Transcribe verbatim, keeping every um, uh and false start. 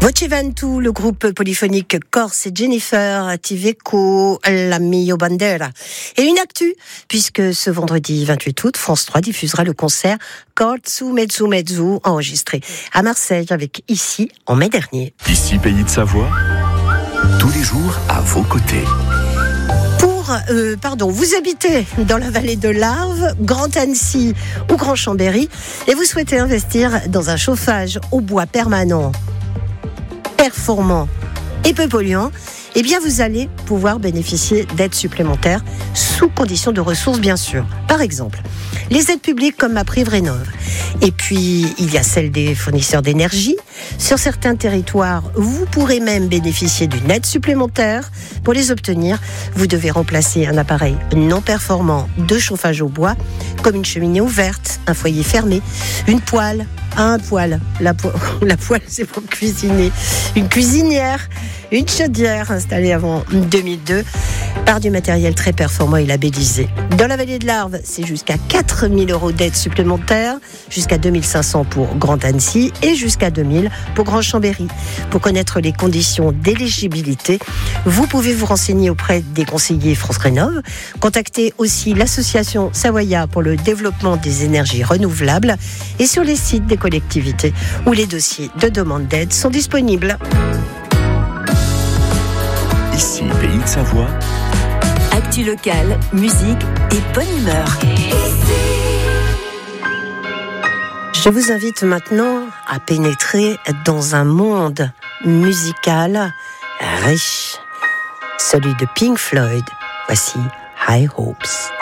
Voce Ventoux, le groupe polyphonique Corse et Jennifer Tiveco, la mio bandera. Et une actu, puisque ce vendredi vingt-huit août, France trois diffusera le concert Corzu Mezzu Mezzu, enregistré à Marseille avec Ici en mai dernier. Ici, pays de Savoie, tous les jours à vos côtés. Euh, pardon, vous habitez dans la vallée de l'Arve, Grand Annecy ou Grand Chambéry et vous souhaitez investir dans un chauffage au bois permanent, performant et peu polluant, eh bien vous allez pouvoir bénéficier d'aides supplémentaires sous condition de ressources bien sûr. Par exemple, les aides publiques comme MaPrimeRénov'. Et puis, il y a celle des fournisseurs d'énergie. Sur certains territoires, vous pourrez même bénéficier d'une aide supplémentaire. Pour les obtenir, vous devez remplacer un appareil non performant de chauffage au bois, comme une cheminée ouverte, un foyer fermé, une poêle, un poêle, la, po- la poêle c'est pour cuisiner, une cuisinière, une chaudière installée avant deux mille deux, par du matériel très performant et labellisé. Dans la vallée de l'Arve, c'est jusqu'à quatre mille euros d'aide supplémentaire, jusqu'à deux mille cinq cents pour Grand Annecy et jusqu'à deux mille pour Grand Chambéry. Pour connaître les conditions d'éligibilité, vous pouvez vous renseigner auprès des conseillers France Rénov', contacter aussi l'association Savoia pour le développement des énergies renouvelables et sur les sites des collectivités où les dossiers de demande d'aide sont disponibles. Ici, pays de Savoie. Actu locale, musique et bonne humeur. Je vous invite maintenant à pénétrer dans un monde musical riche, celui de Pink Floyd. Voici High Hopes.